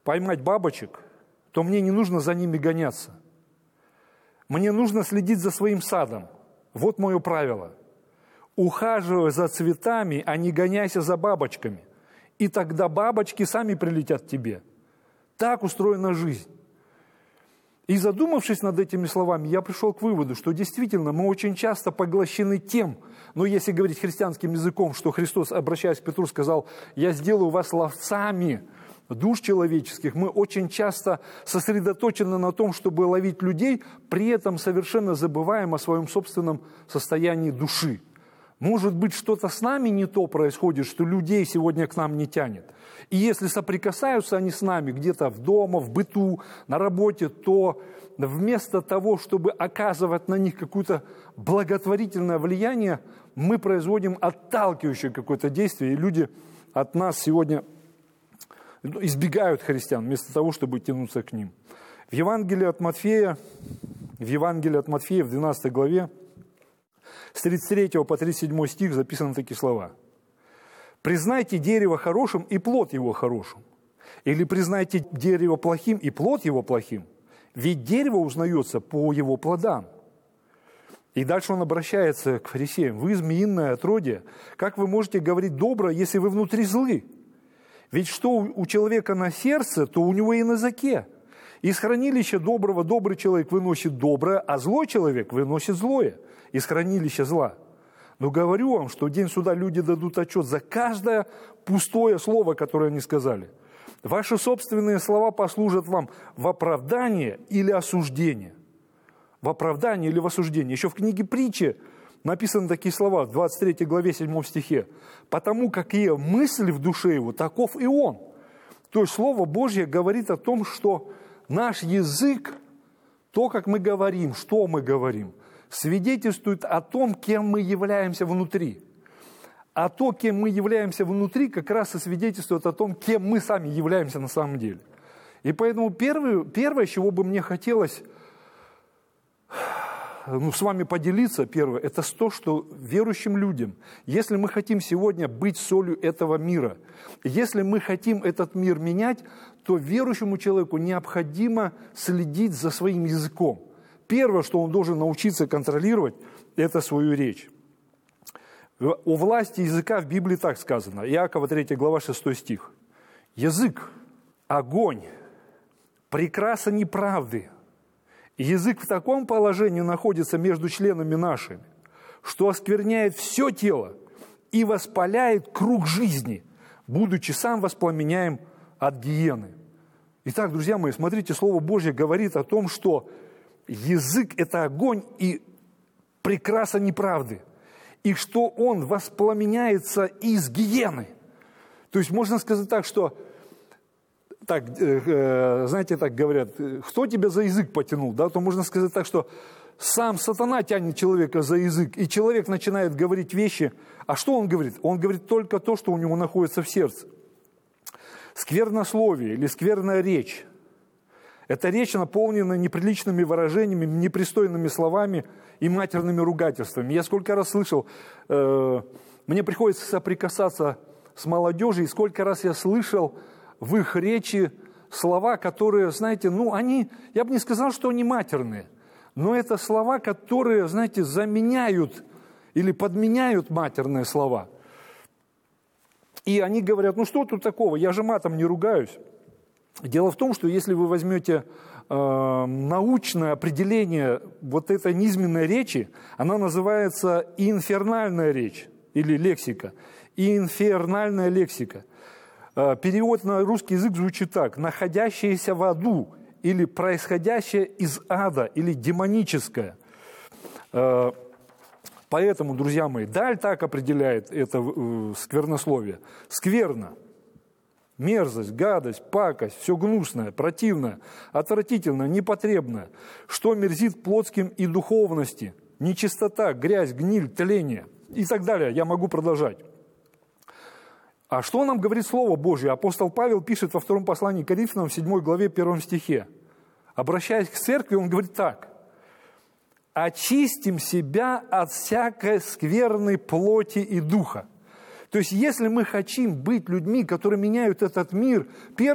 поймать бабочек, то мне не нужно за ними гоняться. Мне нужно следить за своим садом. Вот мое правило. Ухаживай за цветами, а не гоняйся за бабочками. И тогда бабочки сами прилетят к тебе. Так устроена жизнь. И задумавшись над этими словами, я пришел к выводу, что действительно мы очень часто поглощены тем, если говорить христианским языком, что Христос, обращаясь к Петру, сказал: «Я сделаю вас ловцами душ человеческих». Мы очень часто сосредоточены на том, чтобы ловить людей, при этом совершенно забываем о своем собственном состоянии души. Может быть, что-то с нами не то происходит, что людей сегодня к нам не тянет. И если соприкасаются они с нами где-то в доме, в быту, на работе, то вместо того, чтобы оказывать на них какое-то благотворительное влияние, мы производим отталкивающее какое-то действие, и люди от нас сегодня избегают христиан, вместо того, чтобы тянуться к ним. В Евангелии от Матфея, в 12 главе, с 33 по 37 стих записаны такие слова. «Признайте дерево хорошим, и плод его хорошим. Или признайте дерево плохим, и плод его плохим. Ведь дерево узнается по его плодам». И дальше он обращается к фарисеям. «Вы змеиное отродье, как вы можете говорить добро, если вы внутри злы? Ведь что у человека на сердце, то у него и на языке. Из хранилища доброго добрый человек выносит доброе, а злой человек выносит злое из хранилища зла. Но говорю вам, что в день суда люди дадут отчет за каждое пустое слово, которое они сказали. Ваши собственные слова послужат вам в оправдание или осуждение». В оправдание или в осуждение. Еще в книге «Притчи» написаны такие слова в 23 главе 7 стихе. «Потому какие мысли в душе его, таков и он». То есть Слово Божье говорит о том, что наш язык, то, как мы говорим, что мы говорим, свидетельствует о том, кем мы являемся внутри. А то, кем мы являемся внутри, как раз и свидетельствует о том, кем мы сами являемся на самом деле. И поэтому первое, с чего бы мне хотелось с вами поделиться, первое, это то, что верующим людям, если мы хотим сегодня быть солью этого мира, если мы хотим этот мир менять, то верующему человеку необходимо следить за своим языком. Первое, что он должен научиться контролировать, это свою речь. О власти языка в Библии так сказано. Иакова 3 глава 6 стих. «Язык – огонь, прекраса неправды. Язык в таком положении находится между членами нашими, что оскверняет все тело и воспаляет круг жизни, будучи сам воспламеняем от гиены». Итак, друзья мои, смотрите, Слово Божье говорит о том, что язык – это огонь и прекраса неправды, и что он воспламеняется из гиены. То есть можно сказать так, что, знаете, так говорят, кто тебя за язык потянул, да, то можно сказать так, что сам сатана тянет человека за язык, и человек начинает говорить вещи. А что он говорит? Он говорит только то, что у него находится в сердце. Сквернословие или скверная речь – это речь, наполненная неприличными выражениями, непристойными словами и матерными ругательствами. Я сколько раз слышал, мне приходится соприкасаться с молодежью, и сколько раз я слышал в их речи слова, которые, знаете, они, я бы не сказал, что они матерные, но это слова, которые, знаете, заменяют или подменяют матерные слова. И они говорят, что тут такого, я же матом не ругаюсь. Дело в том, что если вы возьмете научное определение вот этой низменной речи, она называется инфернальная речь или лексика. Инфернальная лексика. Перевод на русский язык звучит так: находящаяся в аду, или происходящее из ада, или демоническое. Поэтому, друзья мои, Даль так определяет это сквернословие. Скверно, мерзость, гадость, пакость, все гнусное, противное, отвратительное, непотребное, что мерзит плотским и духовности, нечистота, грязь, гниль, тление и так далее. Я могу продолжать. А что нам говорит Слово Божье? Апостол Павел пишет во втором послании к Коринфянам в 7 главе 1 стихе. Обращаясь к церкви, он говорит так: «Очистим себя от всякой скверной плоти и духа». То есть, если мы хотим быть людьми, которые меняют этот мир, первое,